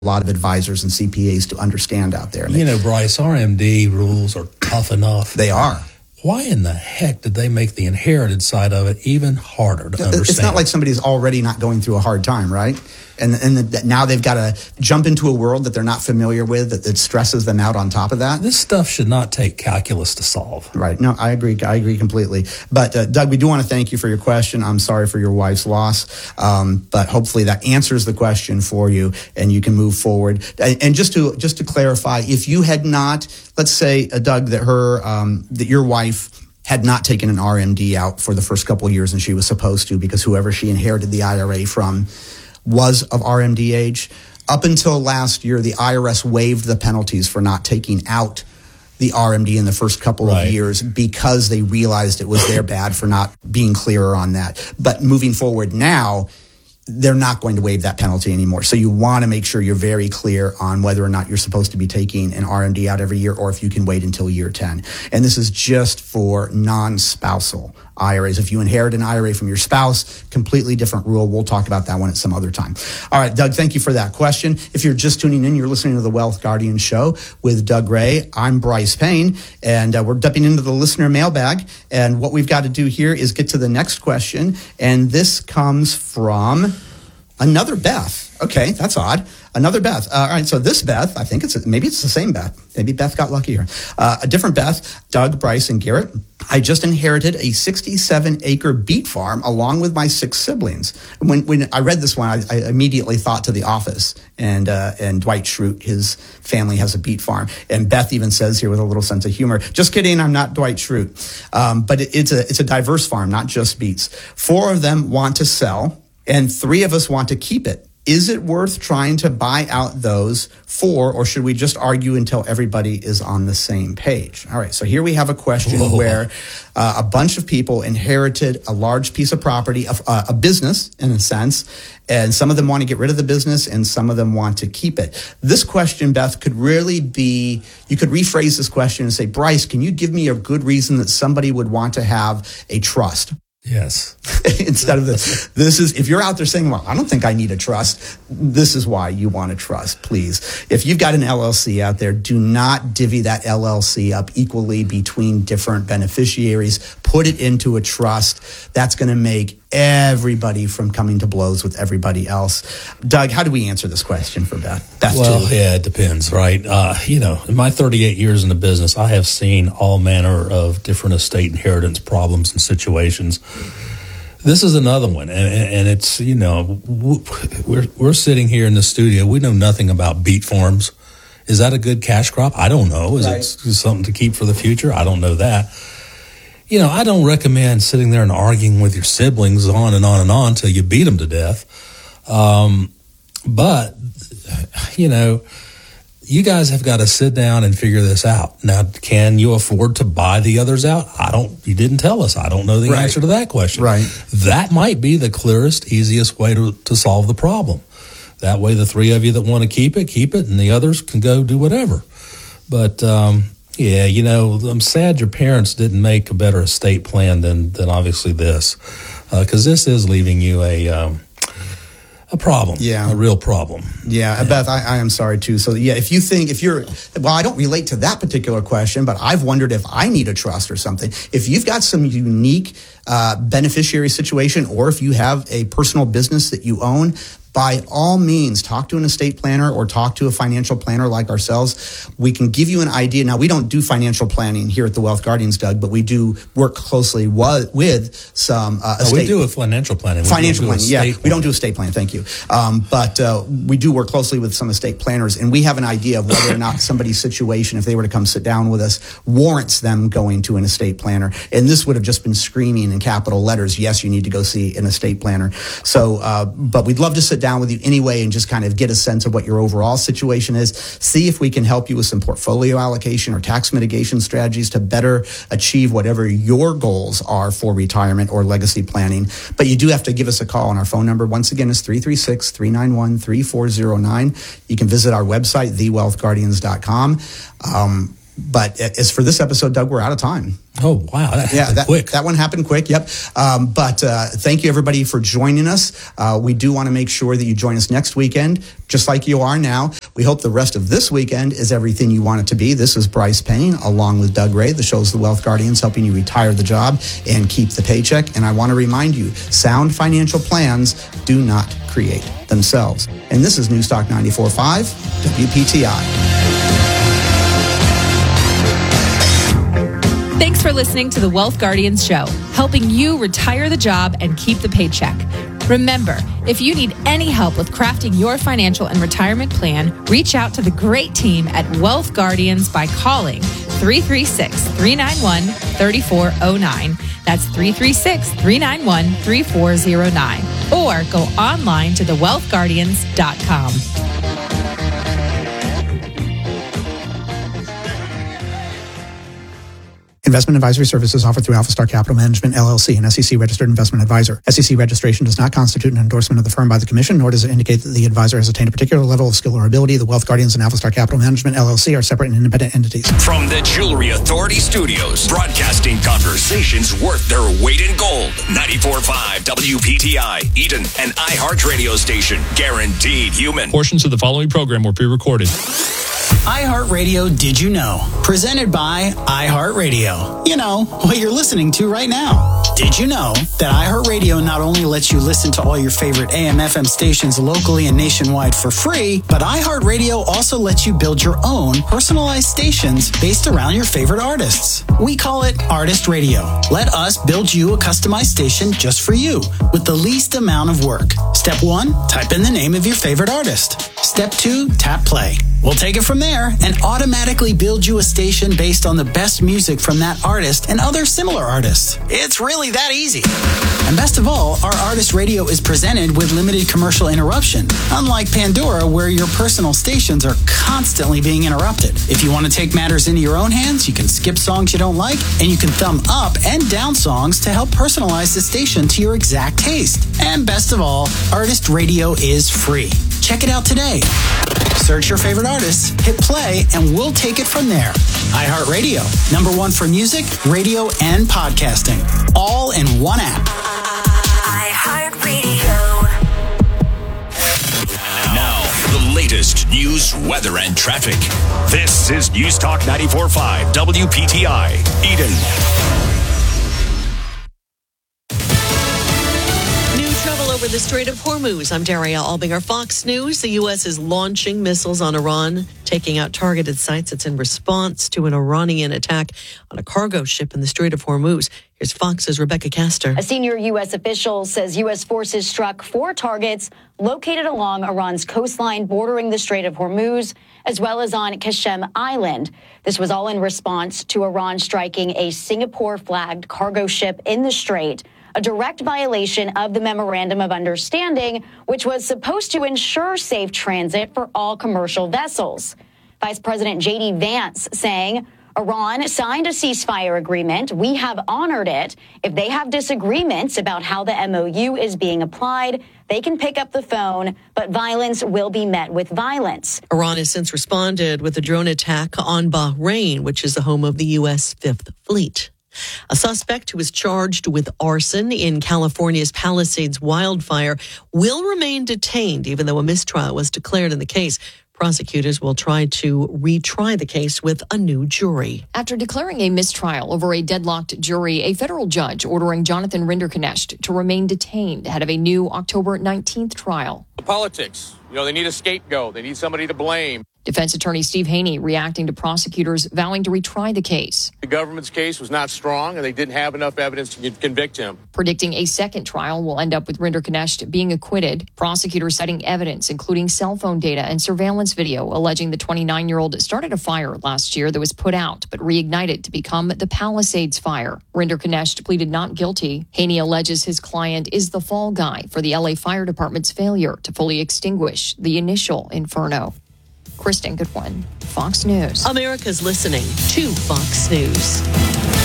a lot of advisors and CPAs to understand out there. Bryce, RMD rules are tough enough. They are. Why in the heck did they make the inherited side of it even harder to understand? It's not like somebody's already not going through a hard time, right? And now they've got to jump into a world that they're not familiar with, that stresses them out on top of that. This stuff should not take calculus to solve. Right. No, I agree completely. But Doug, we do want to thank you for your question. I'm sorry for your wife's loss, but hopefully that answers the question for you, and you can move forward. And just to clarify, if you had not, let's say, Doug, that your wife had not taken an RMD out for the first couple of years, and she was supposed to, because whoever she inherited the IRA from was of RMD age. Up until last year, the IRS waived the penalties for not taking out the RMD in the first couple of years because they realized it was their bad for not being clearer on that. But moving forward now, they're not going to waive that penalty anymore. So you want to make sure you're very clear on whether or not you're supposed to be taking an RMD out every year, or if you can wait until year 10. And this is just for non-spousal IRAs. If you inherit an IRA from your spouse, completely different rule. We'll talk about that one at some other time. All right, Doug, thank you for that question. If you're just tuning in, you're listening to the Wealth Guardian Show with Doug Ray. I'm Bryce Payne, and we're dipping into the listener mailbag. And what we've got to do here is get to the next question. And this comes from another Beth. Okay, that's odd. Another Beth. All right, so this Beth, I think maybe it's the same Beth. Maybe Beth got lucky here. A different Beth, Doug, Bryce, and Garrett. I just inherited a 67-acre beet farm along with my 6 siblings. When I read this one, I immediately thought to The Office and Dwight Schrute. His family has a beet farm. And Beth even says here with a little sense of humor, just kidding, I'm not Dwight Schrute. But it's a diverse farm, not just beets. 4 of them want to sell, and 3 of us want to keep it. Is it worth trying to buy out those 4, or should we just argue until everybody is on the same page? All right, so here we have a question where a bunch of people inherited a large piece of property, a business in a sense, and some of them want to get rid of the business and some of them want to keep it. This question, Beth, could really be, you could rephrase this question and say, Bryce, can you give me a good reason that somebody would want to have a trust? Yes. Instead of this is, if you're out there saying, well, I don't think I need a trust, this is why you want a trust, please. If you've got an LLC out there, do not divvy that LLC up equally between different beneficiaries. Put it into a trust. That's going to make everybody from coming to blows with everybody else. Doug, how do we answer this question for Beth? Well, yeah, it depends, right? In my 38 years in the business, I have seen all manner of different estate inheritance problems and situations. This is another one, and it's, we're sitting here in the studio. We know nothing about beet farms. Is that a good cash crop? I don't know. Is it something to keep for the future? I don't know that. I don't recommend sitting there and arguing with your siblings on and on and on till you beat them to death. But, you guys have got to sit down and figure this out. Now, can you afford to buy the others out? You didn't tell us. I don't know the answer to that question. Right. That might be the clearest, easiest way to solve the problem. That way, the 3 of you that want to keep it, and the others can go do whatever. But, I'm sad your parents didn't make a better estate plan than obviously this, because this is leaving you a problem, a real problem. Yeah, Beth, I am sorry too. So I don't relate to that particular question, but I've wondered if I need a trust or something. If you've got some unique beneficiary situation, or if you have a personal business that you own, by all means, talk to an estate planner or talk to a financial planner like ourselves. We can give you an idea. Now, we don't do financial planning here at the Wealth Guardians, Doug, but we do work closely with some estate. We do a financial planning. We don't do estate planning. Thank you. But we do work closely with some estate planners, and we have an idea of whether or not somebody's situation, if they were to come sit down with us, warrants them going to an estate planner. And this would have just been screaming in capital letters, yes, you need to go see an estate planner. So, but we'd love to sit down with you anyway and just kind of get a sense of what your overall situation is. See if we can help you with some portfolio allocation or tax mitigation strategies to better achieve whatever your goals are for retirement or legacy planning. But you do have to give us a call, and our phone number, once again, is 336-391-3409. You can visit our website, thewealthguardians.com. But as for this episode, Doug, we're out of time. Oh, wow. Quick. That one happened quick. Yep. But thank you, everybody, for joining us. We do want to make sure that you join us next weekend, just like you are now. We hope the rest of this weekend is everything you want it to be. This is Bryce Payne, along with Doug Ray. The show's The Wealth Guardians, helping you retire the job and keep the paycheck. And I want to remind you, sound financial plans do not create themselves. And this is Newstalk 94.5, WPTI. Thanks for listening to the Wealth Guardians Show, helping you retire the job and keep the paycheck. Remember, if you need any help with crafting your financial and retirement plan, reach out to the great team at Wealth Guardians by calling 336-391-3409. That's 336-391-3409. Or go online to thewealthguardians.com. Investment advisory services offered through Alpha Star Capital Management, LLC, an SEC-registered investment advisor. SEC registration does not constitute an endorsement of the firm by the Commission, nor does it indicate that the advisor has attained a particular level of skill or ability. The Wealth Guardians and Alpha Star Capital Management, LLC, are separate and independent entities. From the Jewelry Authority Studios, broadcasting conversations worth their weight in gold. 94.5 WPTI, Eden, an iHeart radio station, guaranteed human. Portions of the following program were pre-recorded. iHeartRadio Did You Know? Presented by iHeartRadio. You know, what you're listening to right now. Did you know that iHeartRadio not only lets you listen to all your favorite AM/FM stations locally and nationwide for free, but iHeartRadio also lets you build your own personalized stations based around your favorite artists. We call it Artist Radio. Let us build you a customized station just for you with the least amount of work. Step 1, type in the name of your favorite artist. Step 2, tap play. We'll take it from there and automatically build you a station based on the best music from that artist and other similar artists. It's really that easy. And best of all, our Artist Radio is presented with limited commercial interruption, unlike Pandora, where your personal stations are constantly being interrupted. If you want to take matters into your own hands, you can skip songs you don't like, and you can thumb up and down songs to help personalize the station to your exact taste. And best of all, Artist Radio is free. Check it out today. Search your favorite artists, hit play, and we'll take it from there. iHeartRadio, #1 for music, radio, and podcasting. All in one app. iHeartRadio. Now, the latest news, weather, and traffic. This is News Talk 94.5 WPTI, Eden. Over the Strait of Hormuz. I'm Daria Albinger, Fox News. The U.S. is launching missiles on Iran, taking out targeted sites. It's in response to an Iranian attack on a cargo ship in the Strait of Hormuz. Here's Fox's Rebecca Castor. A senior U.S. official says U.S. forces struck 4 targets located along Iran's coastline bordering the Strait of Hormuz, as well as on Qasem Island. This was all in response to Iran striking a Singapore-flagged cargo ship in the strait, a direct violation of the Memorandum of Understanding, which was supposed to ensure safe transit for all commercial vessels. Vice President J.D. Vance saying, Iran signed a ceasefire agreement. We have honored it. If they have disagreements about how the MOU is being applied, they can pick up the phone, but violence will be met with violence. Iran has since responded with a drone attack on Bahrain, which is the home of the U.S. Fifth Fleet. A suspect who is charged with arson in California's Palisades wildfire will remain detained, even though a mistrial was declared in the case. Prosecutors will try to retry the case with a new jury. After declaring a mistrial over a deadlocked jury, a federal judge ordering Jonathan Rinderknecht to remain detained ahead of a new October 19th trial. The politics, they need a scapegoat. They need somebody to blame. Defense attorney Steve Haney reacting to prosecutors vowing to retry the case. The government's case was not strong, and they didn't have enough evidence to convict him. Predicting a second trial will end up with Rinderknecht being acquitted. Prosecutors citing evidence, including cell phone data and surveillance video, alleging the 29-year-old started a fire last year that was put out, but reignited to become the Palisades fire. Rinderknecht pleaded not guilty. Haney alleges his client is the fall guy for the LA Fire Department's failure to fully extinguish the initial inferno. Kristen Goodwin, Fox News. America's listening to Fox News.